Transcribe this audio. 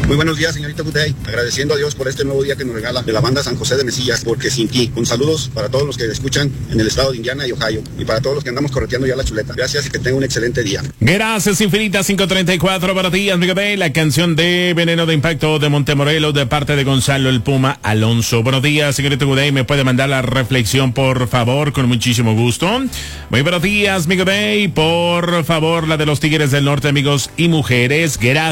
Muy buenos días, señorita Good Day. Agradeciendo a Dios por este nuevo día que nos regala de la banda San José de Mesillas, porque sin ti. Un saludos para todos los que escuchan en el estado de Indiana y Ohio, y para todos los que andamos correteando ya la chuleta. Gracias y que tengan un excelente día. Gracias infinitas, 5:34 para ti, amigo Day. La canción de Veneno de Impacto de Montemorelos de parte de Gonzalo el Puma Alonso. Buenos días, señorita Good Day. ¿Me puede mandar la reflexión, por favor? Con muchísimo gusto. Muy buenos días, amigo Day. Por favor, la de los Tigres del Norte, amigos y mujeres. Gracias.